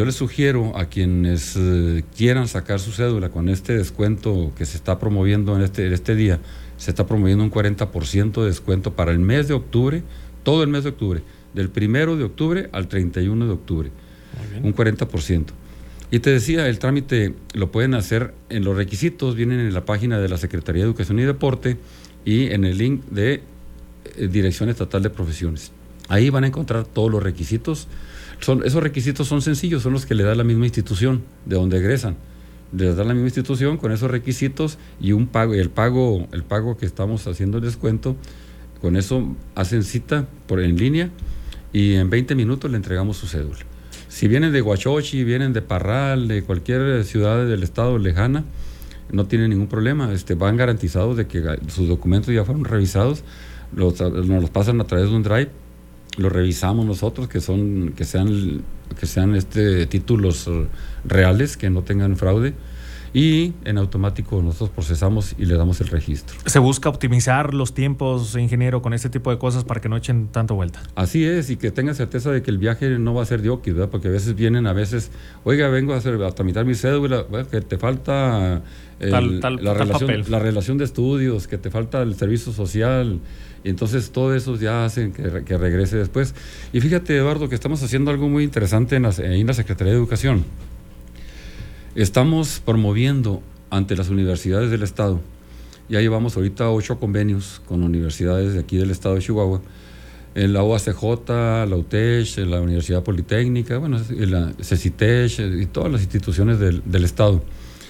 yo les sugiero a quienes quieran sacar su cédula con este descuento que se está promoviendo en este día, se está promoviendo un 40% de descuento para el mes de octubre, todo el mes de octubre, del 1 de octubre al 31 de octubre, un 40%. Y te decía, el trámite lo pueden hacer en los requisitos, vienen en la página de la Secretaría de Educación y Deporte y en el link de Dirección Estatal de Profesiones. Ahí van a encontrar todos los requisitos. Esos requisitos son sencillos, son los que le da la misma institución de donde egresan. Les da la misma institución con esos requisitos y un pago, el pago que estamos haciendo el descuento, con eso hacen cita en línea y en 20 minutos le entregamos su cédula. Si vienen de Huachochi, vienen de Parral, de cualquier ciudad del estado lejana, no tienen ningún problema, van garantizados de que sus documentos ya fueron revisados, nos los pasan a través de un drive, los revisamos nosotros, que sean títulos reales, que no tengan fraude, y en automático nosotros procesamos y le damos el registro. ¿Se busca optimizar los tiempos, ingeniero, con este tipo de cosas para que no echen tanto vuelta? Así es, y que tengan certeza de que el viaje no va a ser de oquis, ¿verdad? Porque a veces vienen, oiga, vengo a tramitar mi cédula, bueno, que te falta la relación de estudios, que te falta el servicio social, y entonces todo eso ya hacen que regrese después. Y fíjate, Eduardo, que estamos haciendo algo muy interesante en la Secretaría de Educación. Estamos promoviendo ante las universidades del estado, ya llevamos ahorita 8 convenios con universidades de aquí del estado de Chihuahua, en la UACJ, la UTESH, la Universidad Politécnica, bueno, la CECITESH y todas las instituciones del estado.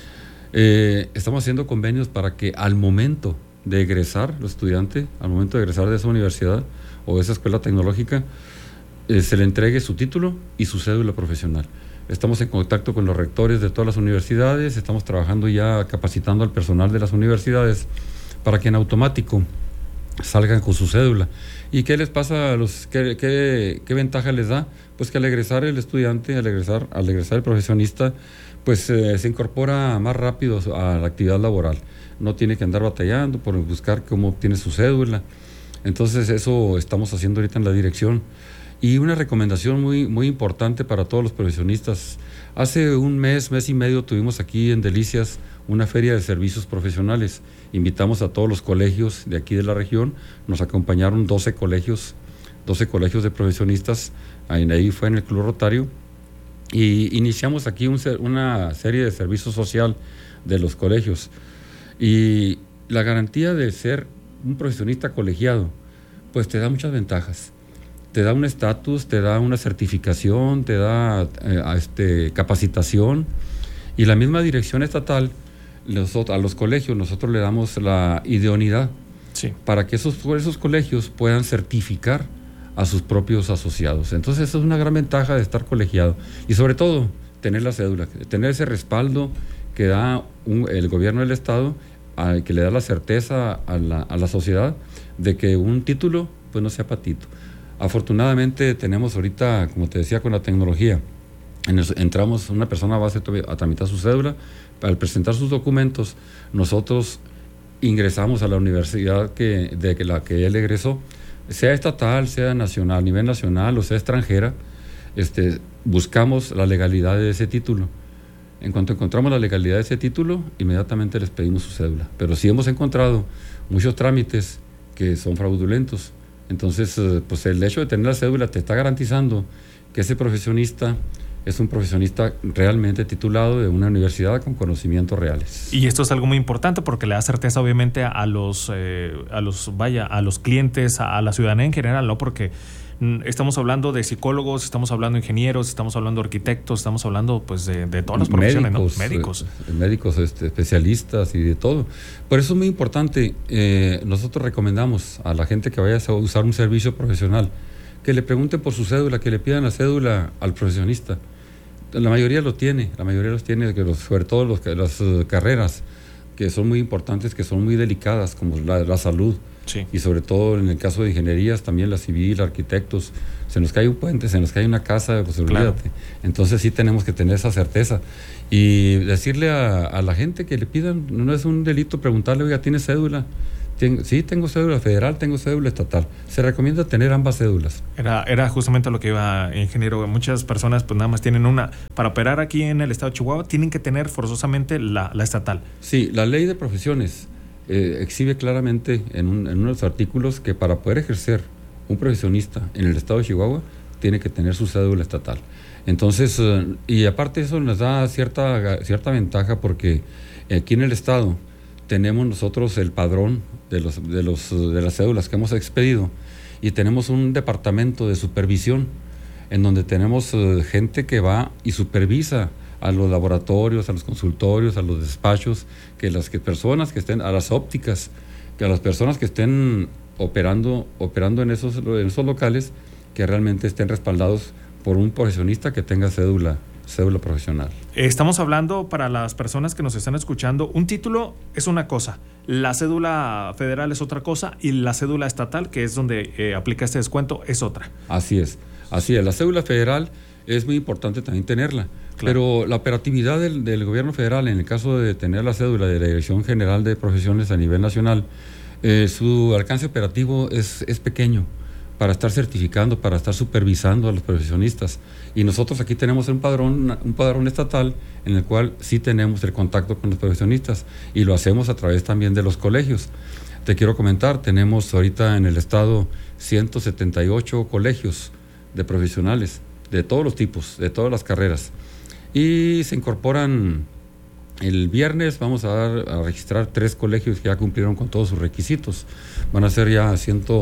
Estamos haciendo convenios para que al momento de egresar, los estudiantes, al momento de egresar de esa universidad o de esa escuela tecnológica, se le entregue su título y su cédula profesional. Estamos en contacto con los rectores de todas las universidades, estamos trabajando ya capacitando al personal de las universidades para que en automático salgan con su cédula. ¿Y qué les pasa a qué ventaja les da? Pues que al egresar el estudiante, al egresar el profesionista, pues se incorpora más rápido a la actividad laboral. No tiene que andar batallando por buscar cómo obtiene su cédula. Entonces eso estamos haciendo ahorita en la dirección. Y una recomendación muy, muy importante para todos los profesionistas. Hace un mes y medio tuvimos aquí en Delicias una feria de servicios profesionales. Invitamos a todos los colegios de aquí de la región. Nos acompañaron 12 colegios de profesionistas. Ahí fue en el Club Rotario. Y iniciamos aquí una serie de servicio social de los colegios. Y la garantía de ser un profesionista colegiado, pues te da muchas ventajas. Te da un estatus, te da una certificación, te da capacitación, y la misma dirección estatal a los colegios nosotros le damos la idoneidad, sí, para que esos colegios puedan certificar a sus propios asociados. Entonces eso es una gran ventaja de estar colegiado, y sobre todo tener la cédula, tener ese respaldo que da el gobierno del estado, que le da la certeza a la sociedad de que un título pues no sea patito. Afortunadamente tenemos ahorita, como te decía, con la tecnología, una persona va a tramitar su cédula, al presentar sus documentos, nosotros ingresamos a la universidad de la que él egresó, sea estatal, sea nacional, a nivel nacional o sea extranjera, buscamos la legalidad de ese título. En cuanto encontramos la legalidad de ese título, inmediatamente les pedimos su cédula. Pero sí hemos encontrado muchos trámites que son fraudulentos. Entonces, pues el hecho de tener la cédula te está garantizando que ese profesionista es un profesionista realmente titulado de una universidad con conocimientos reales. Y esto es algo muy importante porque le da certeza obviamente a los clientes, a la ciudadanía en general, ¿no? Porque estamos hablando de psicólogos, estamos hablando de ingenieros, estamos hablando de arquitectos, estamos hablando pues de todas las profesiones, ¿no? Médicos, especialistas y de todo. Por eso es muy importante, nosotros recomendamos a la gente que vaya a usar un servicio profesional que le pregunten por su cédula, que le pidan la cédula al profesionista. La mayoría los tiene, sobre todo las carreras que son muy importantes, que son muy delicadas, como la salud. Sí. Y sobre todo en el caso de ingenierías, también la civil, arquitectos, se nos cae un puente, se nos cae una casa, pues olvídate. Claro. Entonces sí tenemos que tener esa certeza y decirle a la gente que le pidan, no es un delito preguntarle, oiga, ¿tiene cédula? Sí, tengo cédula federal, tengo cédula estatal. Se recomienda tener ambas cédulas. Era justamente lo que iba, ingeniero. Muchas personas pues nada más tienen una. Para operar aquí en el estado de Chihuahua tienen que tener forzosamente la estatal. Sí, la ley de profesiones exhibe claramente en unos artículos que para poder ejercer un profesionista en el estado de Chihuahua tiene que tener su cédula estatal. Entonces, y aparte eso nos da cierta ventaja porque aquí en el estado tenemos nosotros el padrón de las cédulas que hemos expedido y tenemos un departamento de supervisión en donde tenemos gente que va y supervisa a los laboratorios, a los consultorios, a los despachos, que las personas que estén, a las ópticas, que a las personas que estén operando en esos locales, que realmente estén respaldados por un profesionista que tenga cédula profesional. Estamos hablando, para las personas que nos están escuchando, un título es una cosa, la cédula federal es otra cosa y la cédula estatal, que es donde aplica este descuento, es otra. Así es. La cédula federal es muy importante también tenerla, claro. Pero la operatividad del gobierno federal, en el caso de tener la cédula de la Dirección General de Profesiones a nivel nacional, su alcance operativo es pequeño para estar certificando, para estar supervisando a los profesionistas. Y nosotros aquí tenemos un padrón estatal en el cual sí tenemos el contacto con los profesionistas y lo hacemos a través también de los colegios. Te quiero comentar, tenemos ahorita en el estado 178 colegios de profesionales de todos los tipos, de todas las carreras. Y se incorporan el viernes, vamos a registrar 3 colegios que ya cumplieron con todos sus requisitos. Van a ser ya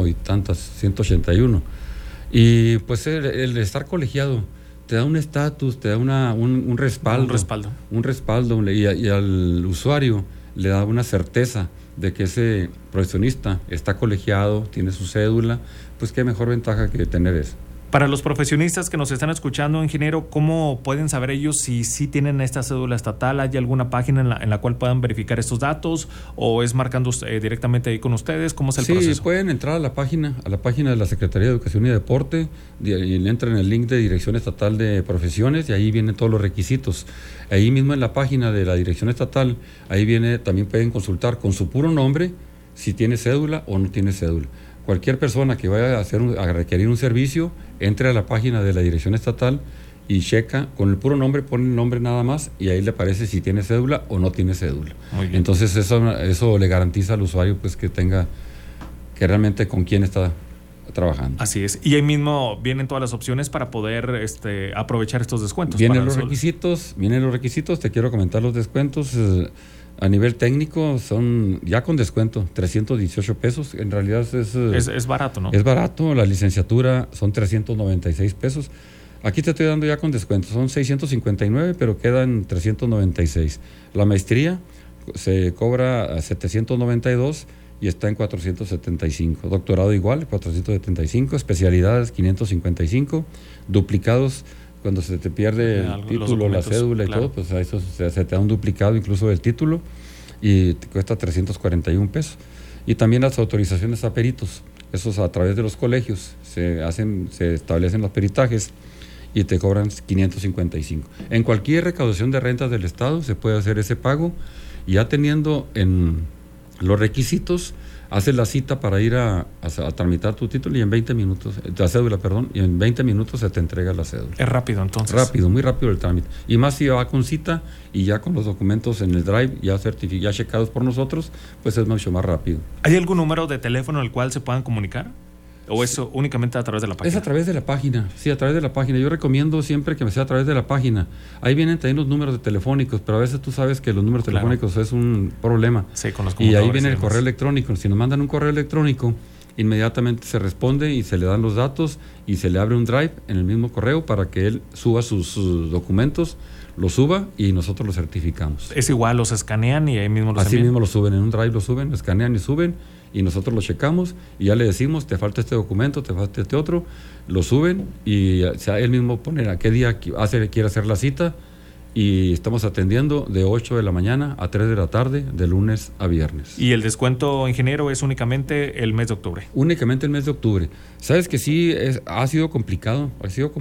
181. Y pues el estar colegiado te da un estatus, te da un respaldo. Un respaldo. Y al usuario le da una certeza de que ese profesionista está colegiado, tiene su cédula, pues qué mejor ventaja que tener eso. Para los profesionistas que nos están escuchando, ingeniero, ¿cómo pueden saber ellos si sí tienen esta cédula estatal? ¿Hay alguna página en la cual puedan verificar estos datos o es marcando directamente ahí con ustedes? ¿Cómo es el proceso? Sí, pueden entrar a la página de la Secretaría de Educación y Deporte y entran en el link de Dirección Estatal de Profesiones y ahí vienen todos los requisitos. Ahí mismo en la página de la Dirección Estatal, también pueden consultar con su puro nombre si tiene cédula o no tiene cédula. Cualquier persona que vaya a requerir un servicio, entre a la página de la Dirección Estatal y checa, con el puro nombre, pone el nombre nada más y ahí le aparece si tiene cédula o no tiene cédula. Entonces eso le garantiza al usuario pues que realmente con quién está trabajando. Así es. Y ahí mismo vienen todas las opciones para poder aprovechar estos descuentos. Vienen los requisitos, te quiero comentar los descuentos. A nivel técnico son ya con descuento 318 pesos, en realidad es barato, ¿no? Es barato, la licenciatura son 396 pesos. Aquí te estoy dando ya con descuento, son 659, pero quedan 396. La maestría se cobra a 792 y está en 475. Doctorado igual, 475, especialidades 555, duplicados. Cuando se te pierde el título, la cédula y claro. Todo, pues a eso se te da un duplicado incluso del título y te cuesta 341 pesos. Y también las autorizaciones a peritos, esos a través de los colegios, se establecen los peritajes y te cobran 555. En cualquier recaudación de rentas del Estado se puede hacer ese pago y ya teniendo en los requisitos, haces la cita para ir a tramitar tu título y en 20 minutos, la cédula, perdón, y en 20 minutos se te entrega la cédula. Es rápido entonces. Rápido, muy rápido el trámite. Y más si va con cita y ya con los documentos en el drive, ya checados por nosotros, pues es mucho más rápido. ¿Hay algún número de teléfono al cual se puedan comunicar? ¿O es únicamente a través de la página? Es a través de la página, sí, a través de la página. Yo recomiendo siempre que me sea a través de la página. Ahí vienen también los números de telefónicos, pero a veces tú sabes que los números telefónicos es un problema. Sí, con los y ahí viene el correo electrónico. Si nos mandan un correo electrónico, inmediatamente se responde y se le dan los datos y se le abre un drive en el mismo correo para que él suba sus documentos, los suba y nosotros los certificamos. Es igual, los escanean y ahí mismo los envían. Así mismo los suben, en un drive los suben, lo escanean y suben y nosotros lo checamos y ya le decimos, te falta este documento, te falta este otro, lo suben y él mismo pone a qué día quiere hacer la cita y estamos atendiendo de 8 de la mañana a 3 de la tarde, de lunes a viernes. ¿Y el descuento, ingeniero, es únicamente el mes de octubre? Únicamente el mes de octubre. Sabes que sí, ha sido complicado,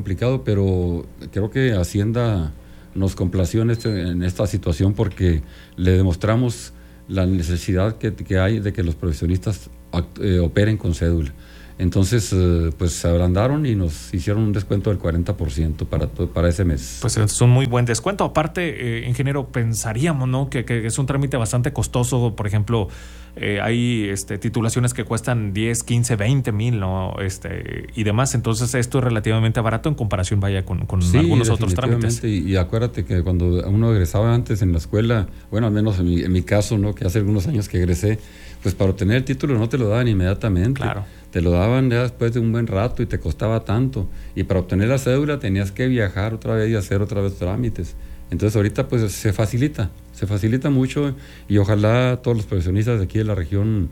pero creo que Hacienda nos complació en esta situación porque le demostramos la necesidad que hay de que los profesionistas operen con cédula. Entonces, pues se abrandaron y nos hicieron un descuento del 40% para ese mes. Pues es un muy buen descuento. Aparte, ingeniero, pensaríamos, ¿no?, que es un trámite bastante costoso. Por ejemplo, hay titulaciones que cuestan 10, 15, 20 mil, ¿no? Y demás. Entonces, esto es relativamente barato en comparación, vaya, con sí, algunos otros trámites. Y acuérdate que cuando uno egresaba antes en la escuela, bueno, al menos en mi caso, ¿no?, que hace algunos años que egresé, pues para obtener el título no te lo daban inmediatamente. Claro. Te lo daban ya después de un buen rato y te costaba tanto. Y para obtener la cédula tenías que viajar otra vez y hacer otra vez trámites. Entonces ahorita pues se facilita mucho, y ojalá todos los profesionistas de aquí de la región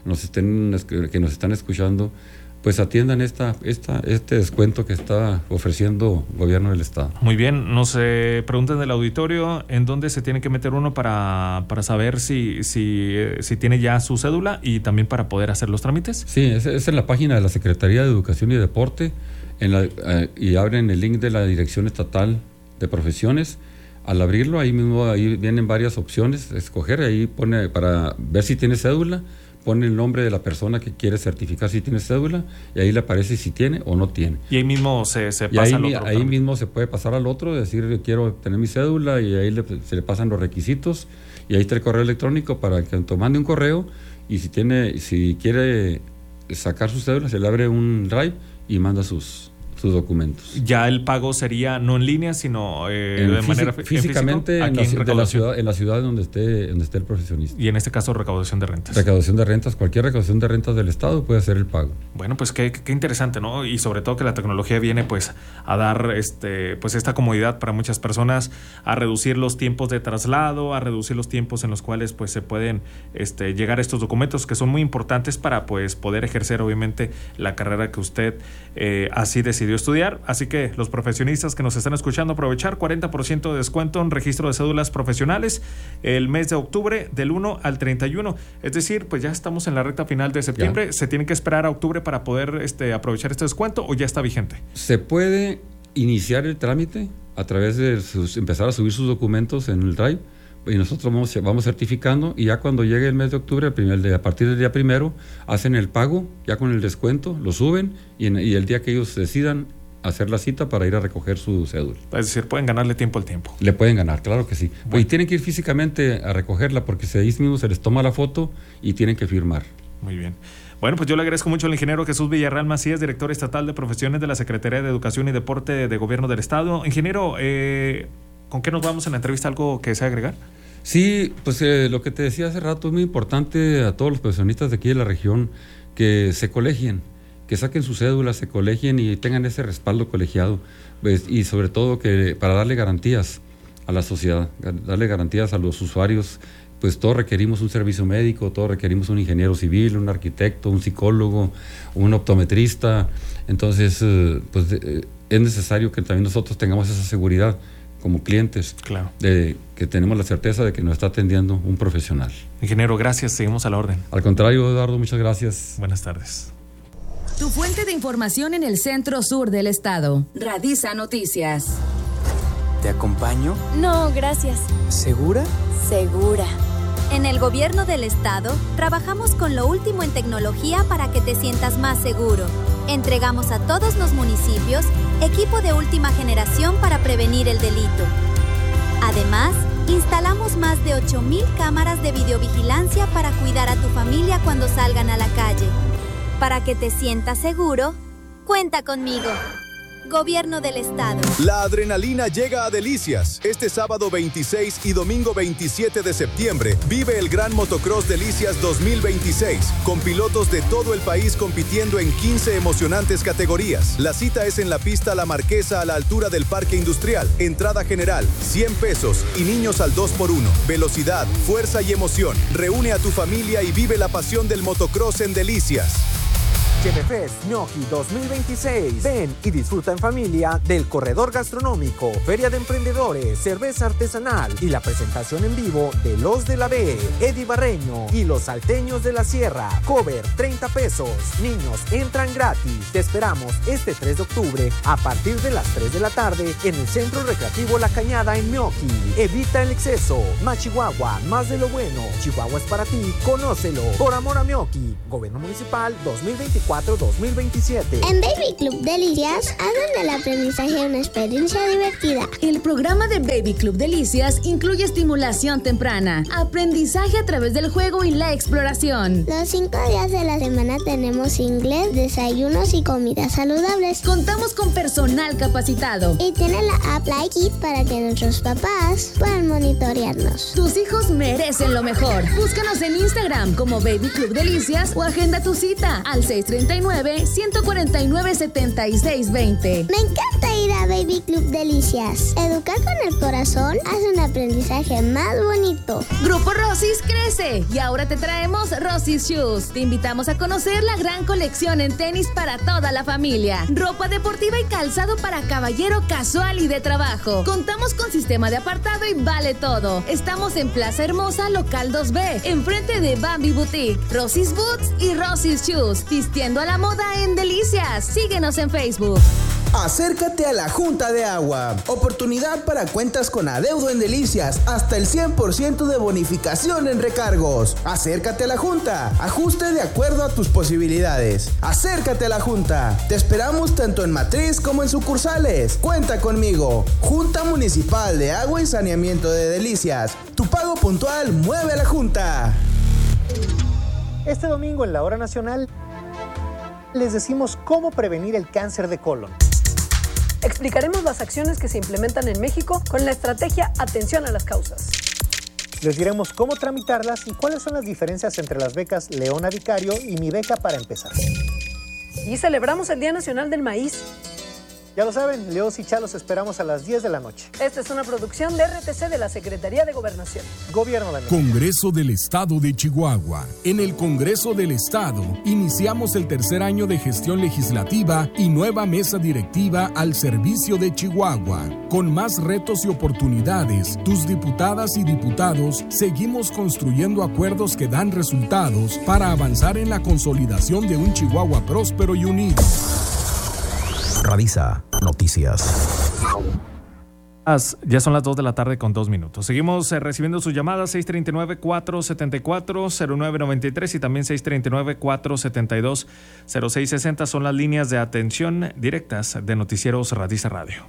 que nos están escuchando, pues atiendan este descuento que está ofreciendo el gobierno del estado. Muy bien, nos preguntan del auditorio en dónde se tiene que meter uno para saber si tiene ya su cédula y también para poder hacer los trámites. Sí, es en la página de la Secretaría de Educación y Deporte, y abren el link de la Dirección Estatal de Profesiones. Al abrirlo, ahí vienen varias opciones, escoger, ahí pone para ver si tiene cédula, pone el nombre de la persona que quiere certificar si tiene cédula, y ahí le aparece si tiene o no tiene. Y ahí mismo se pasa al otro. Ahí mismo se puede pasar al otro, decir quiero tener mi cédula, y ahí se le pasan los requisitos, y ahí está el correo electrónico para que mande un correo, y si quiere sacar su cédula, se le abre un drive y manda sus documentos. Ya el pago sería no en línea, sino de manera físicamente en la ciudad donde esté el profesionista. Y en este caso recaudación de rentas. Cualquier recaudación de rentas del estado puede hacer el pago. Bueno, pues qué interesante, ¿no? Y sobre todo que la tecnología viene pues a dar pues esta comodidad para muchas personas, a reducir los tiempos de traslado, a reducir los tiempos en los cuales pues se pueden llegar a estos documentos que son muy importantes para pues poder ejercer obviamente la carrera que usted así decidió estudiar. Así que los profesionistas que nos están escuchando, aprovechar 40% de descuento en registro de cédulas profesionales el mes de octubre del 1 al 31. Es decir, pues ya estamos en la recta final de septiembre. ¿Se tiene que esperar a octubre para poder aprovechar este descuento o ya está vigente? Se puede iniciar el trámite a través de empezar a subir sus documentos en el Drive, y nosotros vamos certificando, y ya cuando llegue el mes de octubre, a partir del día 1, hacen el pago, ya con el descuento, lo suben, y el día que ellos decidan hacer la cita para ir a recoger su cédula. Es decir, pueden ganarle tiempo al tiempo. Le pueden ganar, claro que sí. Bueno. Y tienen que ir físicamente a recogerla, porque ahí mismo se les toma la foto y tienen que firmar. Muy bien. Bueno, pues yo le agradezco mucho al ingeniero Jesús Villarreal Macías, director estatal de profesiones de la Secretaría de Educación y Deporte de Gobierno del Estado. Ingeniero, ¿con qué nos vamos en la entrevista? ¿Algo que desea agregar? Sí, pues lo que te decía hace rato, es muy importante a todos los profesionistas de aquí de la región que se colegien, que saquen su cédula, se colegien y tengan ese respaldo colegiado, pues, y sobre todo que para darle garantías a la sociedad, darle garantías a los usuarios. Pues todos requerimos un servicio médico, todos requerimos un ingeniero civil, un arquitecto, un psicólogo, un optometrista. Entonces, pues es necesario que también nosotros tengamos esa seguridad como clientes, claro, de que tenemos la certeza de que nos está atendiendo un profesional. Ingeniero, gracias, seguimos a la orden. Al contrario, Eduardo, muchas gracias. Buenas tardes. Tu fuente de información en el centro sur del estado. Radisa Noticias. ¿Te acompaño? No, gracias. ¿Segura? Segura. En el gobierno del estado, trabajamos con lo último en tecnología para que te sientas más seguro. Entregamos a todos los municipios equipo de última generación para prevenir el delito. Además, instalamos más de 8,000 cámaras de videovigilancia para cuidar a tu familia cuando salgan a la calle. Para que te sientas seguro, cuenta conmigo. Gobierno del Estado. La adrenalina llega a Delicias. Este sábado 26 y domingo 27 de septiembre vive el Gran Motocross Delicias 2026, con pilotos de todo el país compitiendo en 15 emocionantes categorías. La cita es en la pista La Marquesa a la altura del Parque Industrial. Entrada general, 100 pesos y niños al 2x1. Velocidad, fuerza y emoción. Reúne a tu familia y vive la pasión del motocross en Delicias. Chevefest Gnocchi 2026. Ven y disfruta en familia del corredor gastronómico, feria de emprendedores, cerveza artesanal y la presentación en vivo de Los de la B, Eddie Barreño y los salteños de la Sierra. Cover 30 pesos. Niños entran gratis. Te esperamos este 3 de octubre a partir de las 3 de la tarde en el Centro Recreativo La Cañada en Gnocchi. Evita el exceso. Más Chihuahua, más de lo bueno. Chihuahua es para ti. Conócelo. Por amor a Gnocchi. Gobierno Municipal 2024-2027. En Baby Club Delicias, hagan del aprendizaje una experiencia divertida. El programa de Baby Club Delicias incluye estimulación temprana, aprendizaje a través del juego y la exploración. Los 5 días de la semana tenemos inglés, desayunos y comidas saludables. Contamos con personal capacitado. Y tiene la app Like It para que nuestros papás puedan monitorearnos. Tus hijos merecen lo mejor. Búscanos en Instagram como Baby Club Delicias o agenda tu cita al 639-149-7620. Me encanta ir a Baby Club Delicias. Educar con el corazón hace un aprendizaje más bonito. Grupo Rosis crece y ahora te traemos Rosis Shoes. Te invitamos a conocer la gran colección en tenis para toda la familia. Ropa deportiva y calzado para caballero casual y de trabajo. Contamos con sistema de apartado y vale todo. Estamos en Plaza Hermosa, local 2B, enfrente de Bambi Boutique, Rosis Boots y Rosis Shoes. Vistiendo a la moda en Delicias. Síguenos en Facebook. Acércate a la Junta de Agua. Oportunidad para cuentas con adeudo en Delicias. Hasta el 100% de bonificación en recargos. Acércate a la Junta. Ajuste de acuerdo a tus posibilidades. Acércate a la Junta. Te esperamos tanto en matriz como en sucursales. Cuenta conmigo. Junta Municipal de Agua y Saneamiento de Delicias. Tu pago puntual mueve a la Junta. Este domingo en la Hora Nacional les decimos cómo prevenir el cáncer de colon. Explicaremos las acciones que se implementan en México con la estrategia Atención a las Causas. Les diremos cómo tramitarlas y cuáles son las diferencias entre las becas Leona Vicario y Mi Beca para Empezar. Y celebramos el Día Nacional del Maíz. Ya lo saben, Leos y Chalos esperamos a las 10 de la noche. Esta es una producción de RTC de la Secretaría de Gobernación. Gobierno de México. Congreso del Estado de Chihuahua. En el Congreso del Estado iniciamos el tercer año de gestión legislativa y nueva mesa directiva al servicio de Chihuahua. Con más retos y oportunidades, tus diputadas y diputados seguimos construyendo acuerdos que dan resultados para avanzar en la consolidación de un Chihuahua próspero y unido. Radisa Noticias. Ya son las 2 de la tarde con 2 minutos. Seguimos recibiendo sus llamadas 639-474-0993 y también 639-472-0660. Son las líneas de atención directas de Noticieros Radisa Radio.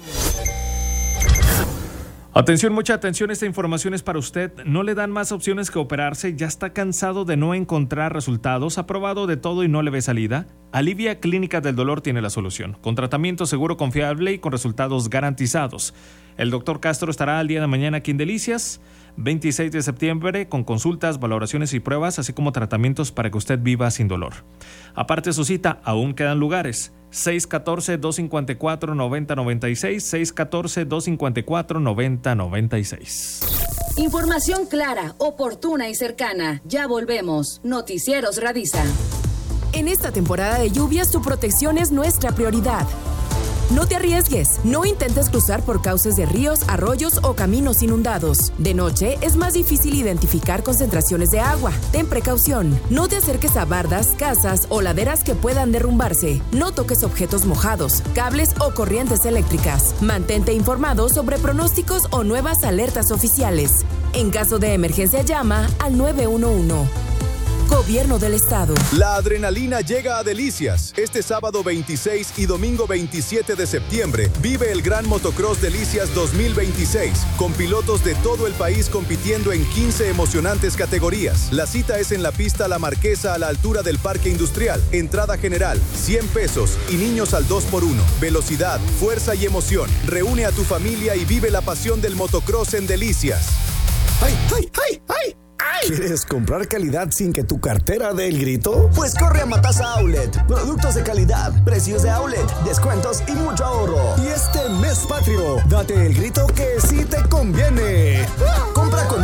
Atención, mucha atención, esta información es para usted. No le dan más opciones que operarse, ya está cansado de no encontrar resultados, ha probado de todo y no le ve salida. Alivia Clínica del Dolor tiene la solución, con tratamiento seguro, confiable y con resultados garantizados. El doctor Castro estará el día de mañana aquí en Delicias, 26 de septiembre, con consultas, valoraciones y pruebas, así como tratamientos para que usted viva sin dolor. Aparte de su cita, aún quedan lugares. 614-254-9096, 614-254-9096. Información clara, oportuna y cercana. Ya volvemos. Noticieros Radisa. En esta temporada de lluvias, tu protección es nuestra prioridad. No te arriesgues, no intentes cruzar por cauces de ríos, arroyos o caminos inundados. De noche es más difícil identificar concentraciones de agua. Ten precaución, no te acerques a bardas, casas o laderas que puedan derrumbarse. No toques objetos mojados, cables o corrientes eléctricas. Mantente informado sobre pronósticos o nuevas alertas oficiales. En caso de emergencia, llama al 911. Gobierno del Estado. La adrenalina llega a Delicias. Este sábado 26 y domingo 27 de septiembre vive el Gran Motocross Delicias 2026, con pilotos de todo el país compitiendo en 15 emocionantes categorías. La cita es en la pista La Marquesa a la altura del Parque Industrial. Entrada general, 100 pesos y niños al 2x1. Velocidad, fuerza y emoción. Reúne a tu familia y vive la pasión del motocross en Delicias. ¡Ay, ay, ay, ay! ¿Quieres comprar calidad sin que tu cartera dé el grito? Pues corre a Matasa Outlet. Productos de calidad, precios de outlet, descuentos y mucho ahorro. Y este mes patrio, date el grito que sí te conviene. Compra con 9 meses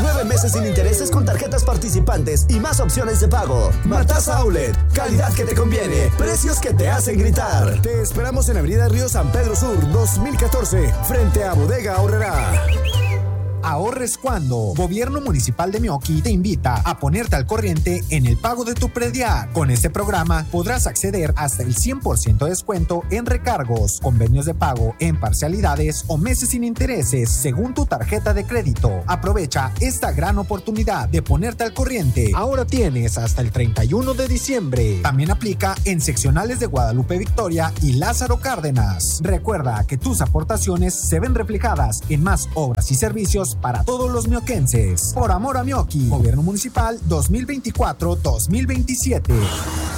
meses sin intereses con tarjetas participantes y más opciones de pago. Matasa Outlet, calidad que te conviene, precios que te hacen gritar. Te esperamos en Avenida Río San Pedro Sur, 2014, frente a Bodega Aurrerá. Ahorres cuando. Gobierno Municipal de Meoqui te invita a ponerte al corriente en el pago de tu predial. Con este programa podrás acceder hasta el 100% de descuento en recargos, convenios de pago en parcialidades o meses sin intereses según tu tarjeta de crédito. Aprovecha esta gran oportunidad de ponerte al corriente. Ahora tienes hasta el 31 de diciembre. También aplica en seccionales de Guadalupe Victoria y Lázaro Cárdenas. Recuerda que tus aportaciones se ven reflejadas en más obras y servicios para todos los mioquenses. Por amor a Meoqui, Gobierno Municipal 2024-2027.